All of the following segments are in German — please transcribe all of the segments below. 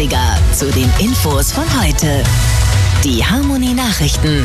80er zu den Infos von heute. Die Harmony Nachrichten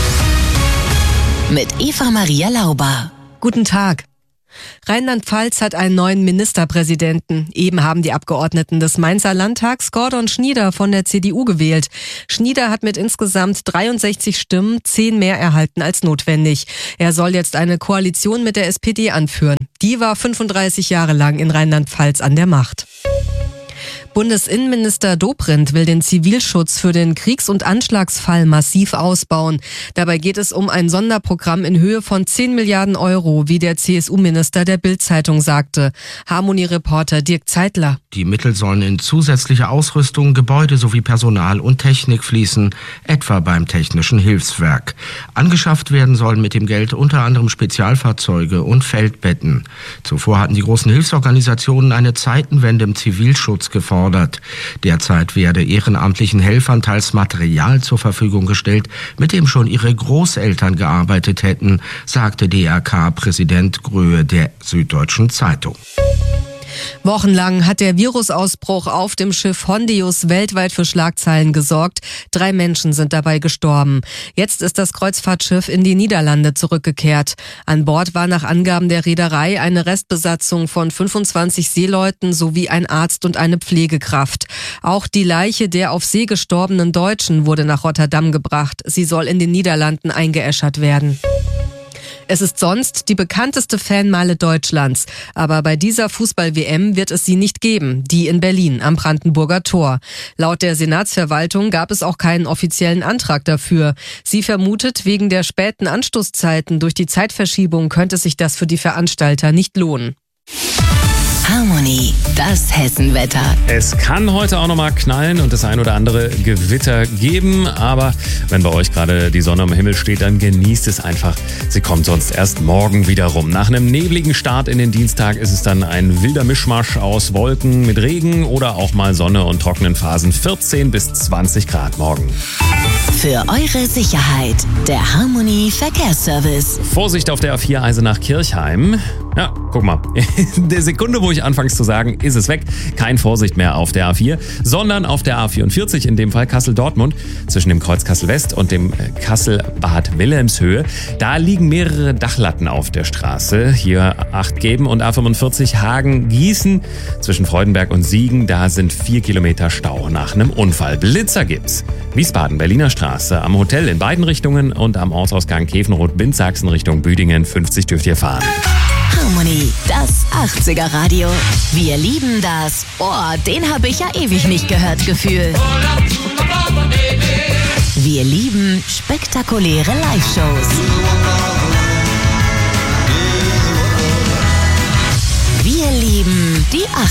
mit Eva-Maria Lauber. Guten Tag. Rheinland-Pfalz hat einen neuen Ministerpräsidenten. Eben haben die Abgeordneten des Mainzer Landtags Gordon Schnieder von der CDU gewählt. Schnieder hat mit insgesamt 63 Stimmen 10 mehr erhalten als notwendig. Er soll jetzt eine Koalition mit der SPD anführen. Die war 35 Jahre lang in Rheinland-Pfalz an der Macht. Bundesinnenminister Dobrindt will den Zivilschutz für den Kriegs- und Anschlagsfall massiv ausbauen. Dabei geht es um ein Sonderprogramm in Höhe von 10 Milliarden Euro, wie der CSU-Minister der Bild-Zeitung sagte. Harmony-Reporter Dirk Zeitler. Die Mittel sollen in zusätzliche Ausrüstung, Gebäude sowie Personal und Technik fließen, etwa beim Technischen Hilfswerk. Angeschafft werden sollen mit dem Geld unter anderem Spezialfahrzeuge und Feldbetten. Zuvor hatten die großen Hilfsorganisationen eine Zeitenwende im Zivilschutz gefordert. Derzeit werde ehrenamtlichen Helfern teils Material zur Verfügung gestellt, mit dem schon ihre Großeltern gearbeitet hätten, sagte DRK-Präsident Gröhe der Süddeutschen Zeitung. Wochenlang hat der Virusausbruch auf dem Schiff Hondius weltweit für Schlagzeilen gesorgt. 3 Menschen sind dabei gestorben. Jetzt ist das Kreuzfahrtschiff in die Niederlande zurückgekehrt. An Bord war nach Angaben der Reederei eine Restbesatzung von 25 Seeleuten sowie ein Arzt und eine Pflegekraft. Auch die Leiche der auf See gestorbenen Deutschen wurde nach Rotterdam gebracht. Sie soll in den Niederlanden eingeäschert werden. Es ist sonst die bekannteste Fanmeile Deutschlands. Aber bei dieser Fußball-WM wird es sie nicht geben, die in Berlin am Brandenburger Tor. Laut der Senatsverwaltung gab es auch keinen offiziellen Antrag dafür. Sie vermutet, wegen der späten Anstoßzeiten durch die Zeitverschiebung könnte sich das für die Veranstalter nicht lohnen. Harmony, das Hessenwetter. Es kann heute auch noch mal knallen und das ein oder andere Gewitter geben. Aber wenn bei euch gerade die Sonne am Himmel steht, dann genießt es einfach. Sie kommt sonst erst morgen wieder rum. Nach einem nebligen Start in den Dienstag ist es dann ein wilder Mischmasch aus Wolken mit Regen oder auch mal Sonne und trockenen Phasen. 14 bis 20 Grad morgen. Für eure Sicherheit, der Harmony Verkehrsservice. Vorsicht auf der A4 Eisenach-Kirchheim. Ja, guck mal. In der Sekunde, wo ich anfange zu sagen, ist es weg. Kein Vorsicht mehr auf der A4, sondern auf der A44, in dem Fall Kassel-Dortmund, zwischen dem Kreuz Kassel-West und dem Kassel-Bad Wilhelmshöhe. Da liegen mehrere Dachlatten auf der Straße. Hier Acht geben. Und A45 Hagen-Gießen zwischen Freudenberg und Siegen. Da sind 4 Kilometer Stau nach einem Unfall. Blitzer gibt's. Wiesbaden, Berliner Straße, am Hotel in beiden Richtungen und am Ortsausgang Käfenrot-Bindsachsen Richtung Büdingen. 50 dürft ihr fahren. Harmony, das 80er Radio. Wir lieben das. Oh, den habe ich ja ewig nicht gehört, Gefühl. Wir lieben spektakuläre Live-Shows.